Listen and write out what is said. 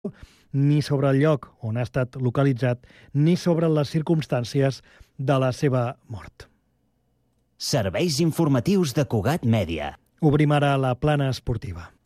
ni sobre el lloc on ha estat localitzat, ni sobre les circumstàncies de la seva mort. Serveis informatius de Cugat Mèdia. Obrim ara la plana esportiva.